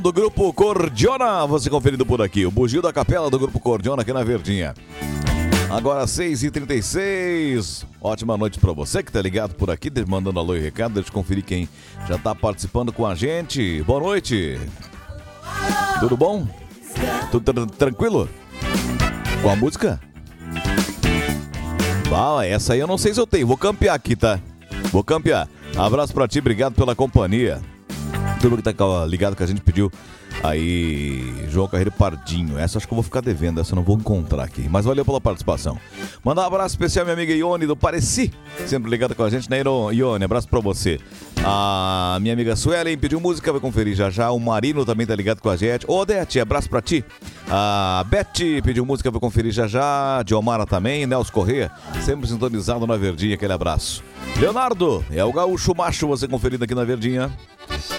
Do Grupo Cordiona, você conferindo por aqui. O bugio da capela do Grupo Cordiona aqui na Verdinha. Agora 6h36. Ótima noite pra você que tá ligado por aqui, mandando alô e recado. Deixa eu conferir quem já tá participando com a gente. Boa noite. Tudo bom? Tudo tranquilo? Com a música? Ah, essa aí eu não sei se eu tenho. Vou campear aqui, tá? Vou campear. Abraço pra ti, obrigado pela companhia. Tudo que tá ligado que a gente pediu aí, João Carreiro Pardinho. Essa acho que eu vou ficar devendo, essa eu não vou encontrar aqui. Mas valeu pela participação. Mandar um abraço especial à minha amiga Ione do Pareci, sempre ligada com a gente, né, Ione? Abraço pra você. A minha amiga Suelen pediu música, vai conferir já já. O Marino também tá ligado com a gente. Ô, Odete, abraço pra ti. A Beth pediu música, vai conferir já já. Diomara também, Nelson Corrêa, sempre sintonizado na Verdinha, aquele abraço. Leonardo, é o gaúcho macho, você conferindo aqui na Verdinha.